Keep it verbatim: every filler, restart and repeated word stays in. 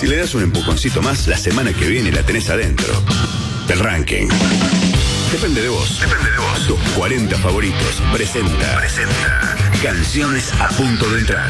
Si le das un empujoncito más, la semana que viene la tenés adentro. El ranking. Depende de vos. Depende de vos. Tus cuarenta favoritos. Presenta. Presenta. Canciones a punto de entrar.